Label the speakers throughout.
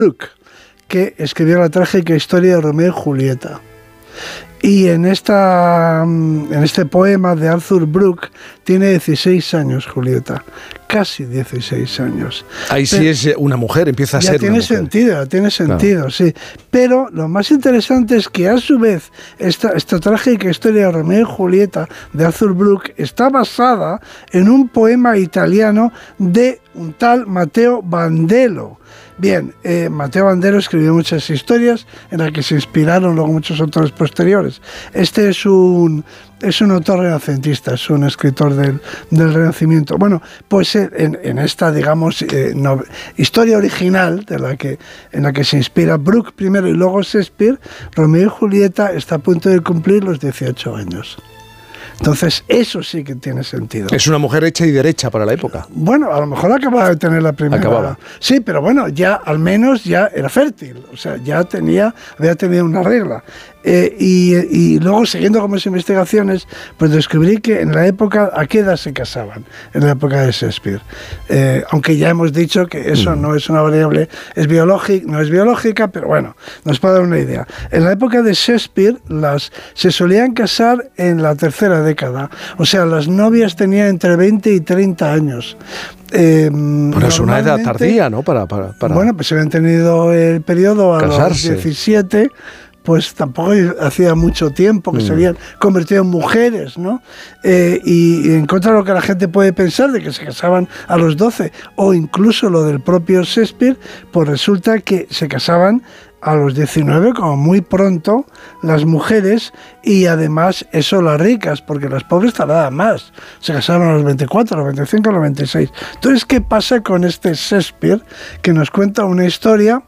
Speaker 1: Brooke, que escribió la trágica historia de Romeo y Julieta. Y en este poema de Arthur Brooke tiene 16 años Julieta, casi 16 años.
Speaker 2: Ahí sí es una mujer, empieza a ser una mujer.
Speaker 1: Tiene sentido, claro. Sí. Pero lo más interesante es que a su vez esta trágica historia de Romeo y Julieta de Arthur Brooke está basada en un poema italiano de un tal Matteo Bandello. Bien, Matteo Bandello escribió muchas historias en las que se inspiraron luego muchos autores posteriores. Este es un autor renacentista, es un escritor del Renacimiento. Bueno, pues en esta, digamos, historia original en la que se inspira Brooke primero y luego Shakespeare, Romeo y Julieta está a punto de cumplir los 18 años. Entonces, eso sí que tiene sentido.
Speaker 2: Es una mujer hecha y derecha para la época.
Speaker 1: Bueno, a lo mejor acababa de tener la primera.
Speaker 2: Acababa.
Speaker 1: Sí, pero bueno, ya al menos ya era fértil. O sea, ya había tenido una regla. Y luego, siguiendo con mis investigaciones, pues descubrí que en la época, ¿a qué edad se casaban? En la época de Shakespeare. Aunque ya hemos dicho que eso no es una variable, no es biológica, pero bueno, nos puede dar una idea. En la época de Shakespeare, se solían casar en la tercera década. O sea, las novias tenían entre 20 y 30 años.
Speaker 2: Pero es una edad tardía, ¿no? Para...
Speaker 1: Bueno, pues se habían tenido el periodo a
Speaker 2: casarse.
Speaker 1: Los 17, pues tampoco hacía mucho tiempo que se habían convertido en mujeres, ¿no? Y en contra de lo que la gente puede pensar de que se casaban a los 12, o incluso lo del propio Shakespeare, pues resulta que se casaban a los 19, como muy pronto, las mujeres, y además eso las ricas, porque las pobres tardaban más. Se casaron a los 24, a los 25, a los 26. Entonces, ¿qué pasa con este Shakespeare que nos cuenta una historia?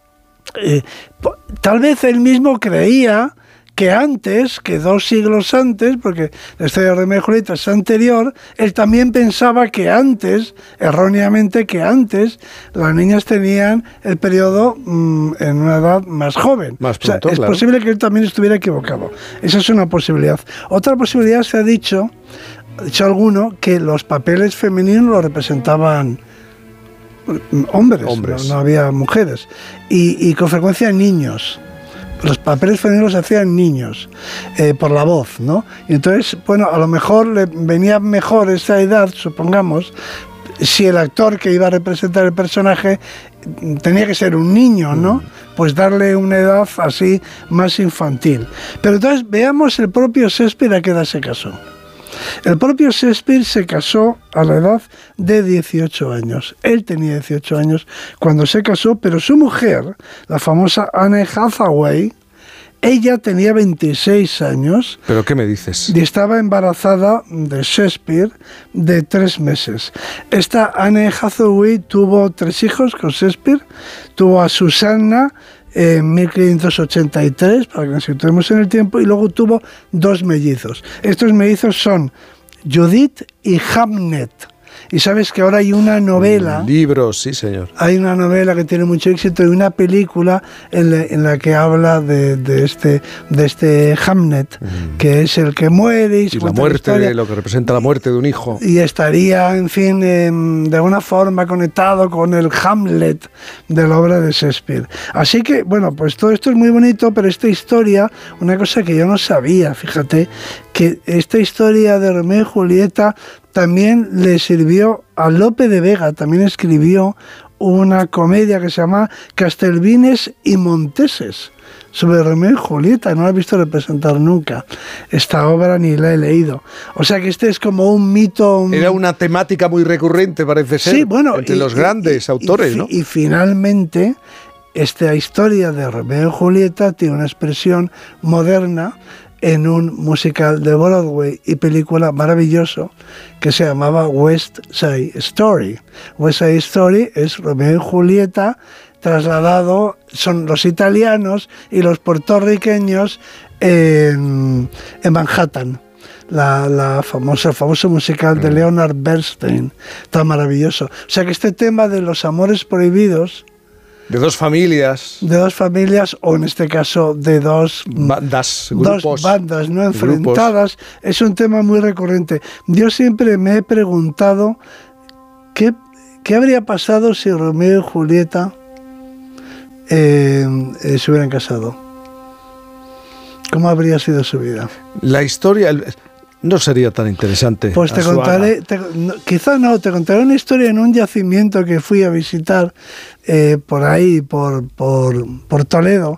Speaker 1: Tal vez él mismo creía que 2 siglos antes, porque la historia de Romeo y Julieta es anterior, él también pensaba que antes, erróneamente, las niñas tenían el periodo en una edad más joven.
Speaker 2: Más pronto,
Speaker 1: es
Speaker 2: claro.
Speaker 1: posible que él también estuviera equivocado. Esa es una posibilidad. Otra posibilidad se ha dicho alguno, que los papeles femeninos los representaban hombres. No había mujeres. Y con frecuencia niños. Los papeles femeninos los hacían niños, por la voz, ¿no? Y entonces, bueno, a lo mejor le venía mejor esa edad, supongamos, si el actor que iba a representar el personaje tenía que ser un niño, ¿no? Pues darle una edad así más infantil. Pero entonces veamos el propio Shakespeare a qué edad se casó. El propio Shakespeare se casó a la edad de 18 años. Él tenía 18 años cuando se casó, pero su mujer, la famosa Anne Hathaway, ella tenía 26 años.
Speaker 2: ¿Pero qué me dices?
Speaker 1: Y estaba embarazada de Shakespeare de 3 meses. Esta Anne Hathaway tuvo 3 hijos con Shakespeare. Tuvo a Susanna en 1583, para que nos situemos en el tiempo, y luego tuvo 2 mellizos. Estos mellizos son Judith y Hamnet. Y sabes que ahora hay una novela...
Speaker 2: Libros, sí, señor.
Speaker 1: Hay una novela que tiene mucho éxito y una película en la que habla de este Hamnet, que es el que muere.
Speaker 2: Y la muerte, de lo que representa la muerte de un hijo.
Speaker 1: Y estaría, en fin, de alguna forma conectado con el Hamlet de la obra de Shakespeare. Así que, bueno, pues todo esto es muy bonito, pero esta historia, una cosa que yo no sabía, fíjate, que esta historia de Romeo y Julieta también le sirvió a Lope de Vega, también escribió una comedia que se llama Castelvines y Monteses, sobre Romeo y Julieta. No la he visto representar nunca. Esta obra ni la he leído. O sea que este es como un mito...
Speaker 2: Era una temática muy recurrente, parece ser, sí, bueno, entre los grandes autores, ¿no?
Speaker 1: Y finalmente, esta historia de Romeo y Julieta tiene una expresión moderna en un musical de Broadway y película maravilloso que se llamaba West Side Story. West Side Story es Romeo y Julieta trasladado, son los italianos y los puertorriqueños en Manhattan. El famoso musical de Leonard Bernstein, tan maravilloso. O sea que este tema de los amores prohibidos,
Speaker 2: de 2 familias.
Speaker 1: De 2 familias, o en este caso de 2
Speaker 2: bandas, grupos.
Speaker 1: 2 bandas no enfrentadas, es un tema muy recurrente. Yo siempre me he preguntado qué habría pasado si Romeo y Julieta se hubieran casado? ¿Cómo habría sido su vida?
Speaker 2: La historia no sería tan interesante.
Speaker 1: Pues te contaré, te contaré una historia en un yacimiento que fui a visitar por ahí, por Toledo.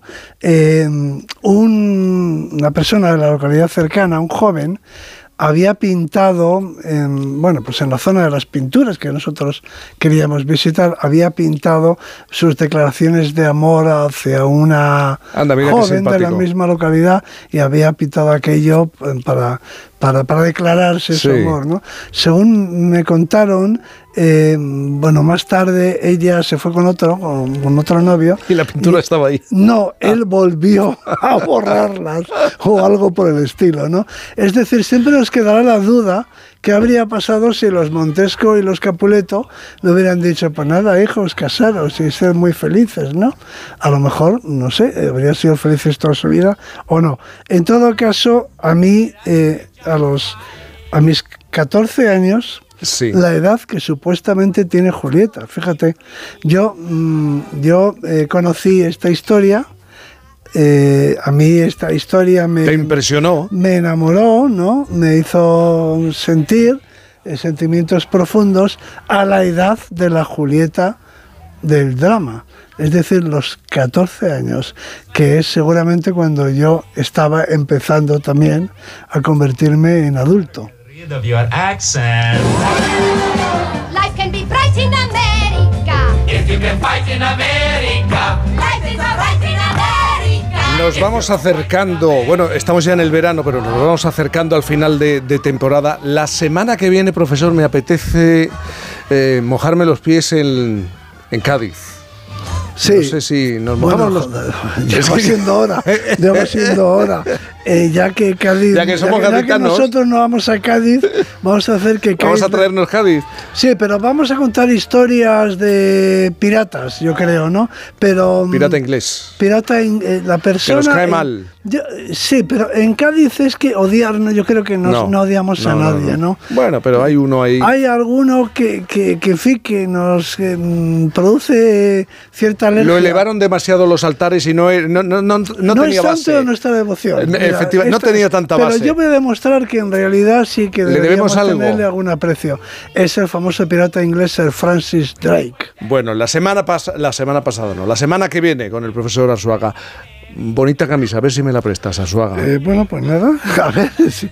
Speaker 1: Una persona de la localidad cercana, un joven, había pintado, en la zona de las pinturas que nosotros queríamos visitar, había pintado sus declaraciones de amor hacia una joven de la misma localidad, y había pintado aquello para declararse su amor, ¿no? Según me contaron, más tarde ella se fue con otro novio.
Speaker 2: Y la pintura estaba ahí.
Speaker 1: No, él volvió a borrarlas o algo por el estilo, ¿no? Es decir, siempre nos quedará la duda qué habría pasado si los Montesco y los Capuleto le hubieran dicho, pues nada, hijos, casaros y ser muy felices, ¿no? A lo mejor, no sé, habrían sido felices toda su vida o no. En todo caso, a mí, a mis 14 años, sí, la edad que supuestamente tiene Julieta, fíjate, yo conocí esta historia. A mí esta historia
Speaker 2: ¿te impresionó?
Speaker 1: Me enamoró, ¿no? Me hizo sentir sentimientos profundos a la edad de la Julieta del drama, es decir, los 14 años, que es seguramente cuando yo estaba empezando también a convertirme en adulto.
Speaker 3: Life can be bright in America. If you can fight in America. Life is alright in America.
Speaker 2: Nos vamos acercando, estamos ya en el verano, pero nos vamos acercando al final de temporada. La semana que viene, profesor, me apetece mojarme los pies en Cádiz.
Speaker 1: Sí.
Speaker 2: No sé si nos mojamos
Speaker 1: Lleva siendo hora. Ya que Cádiz,
Speaker 2: ya que
Speaker 1: nosotros no vamos a Cádiz, vamos a hacer que Cádiz...
Speaker 2: Vamos a traernos Cádiz.
Speaker 1: Sí, pero vamos a contar historias de piratas, yo creo, ¿no? Pero
Speaker 2: pirata inglés.
Speaker 1: La persona...
Speaker 2: Que nos cae mal.
Speaker 1: Sí, pero en Cádiz es que odiarnos, yo creo que no odiamos a nadie, ¿no?
Speaker 2: Bueno, pero hay uno ahí...
Speaker 1: Hay alguno que nos produce cierta alergia.
Speaker 2: Lo elevaron demasiado los altares y no tenía base.
Speaker 1: No es nuestra devoción.
Speaker 2: Efectivamente, no tenía tanta base.
Speaker 1: Pero yo voy a demostrar que en realidad sí que deberíamos tenerle algún aprecio. Es el famoso pirata inglés Sir Francis Drake.
Speaker 2: Bueno, la semana pasada no, la semana que viene con el profesor Arzuaga. Bonita camisa, a ver si me la prestas, Arzuaga.
Speaker 1: Pues nada, a ver, sí.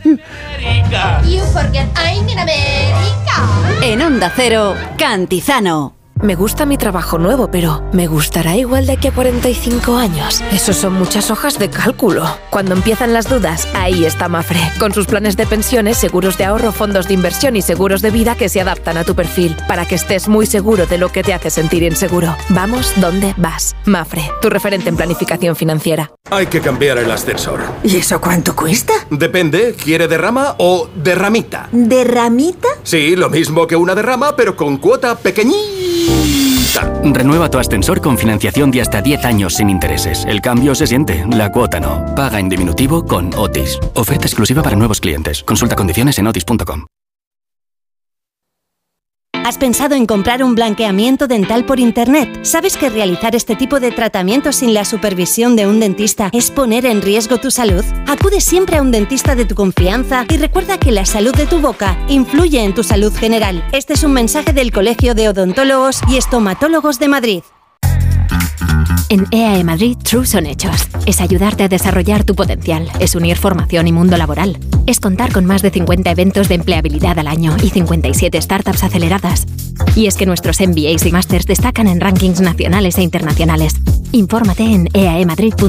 Speaker 3: You forget I'm in America.
Speaker 4: En Onda Cero, Cantizano.
Speaker 5: Me gusta mi trabajo nuevo, pero ¿me gustará igual de aquí a 45 años? Eso son muchas hojas de cálculo. Cuando empiezan las dudas, ahí está Mafre. Con sus planes de pensiones, seguros de ahorro, fondos de inversión y seguros de vida que se adaptan a tu perfil, para que estés muy seguro de lo que te hace sentir inseguro. Vamos donde vas. Mafre, tu referente en planificación financiera.
Speaker 6: Hay que cambiar el ascensor.
Speaker 7: ¿Y eso cuánto cuesta?
Speaker 6: Depende, ¿quiere derrama o derramita?
Speaker 7: ¿Derramita?
Speaker 6: Sí, lo mismo que una derrama, pero con cuota pequeñita.
Speaker 8: Renueva tu ascensor con financiación de hasta 10 años sin intereses. El cambio se siente, la cuota no. Paga en diminutivo con Otis. Oferta exclusiva para nuevos clientes. Consulta condiciones en otis.com.
Speaker 4: ¿Has pensado en comprar un blanqueamiento dental por internet? ¿Sabes que realizar este tipo de tratamientos sin la supervisión de un dentista es poner en riesgo tu salud? Acude siempre a un dentista de tu confianza y recuerda que la salud de tu boca influye en tu salud general. Este es un mensaje del Colegio de Odontólogos y Estomatólogos de Madrid.
Speaker 9: En EAE Madrid, True son hechos. Es ayudarte a desarrollar tu potencial. Es unir formación y mundo laboral. Es contar con más de 50 eventos de empleabilidad al año y 57 startups aceleradas. Y es que nuestros MBAs y Masters destacan en rankings nacionales e internacionales. Infórmate en eaemadrid.es.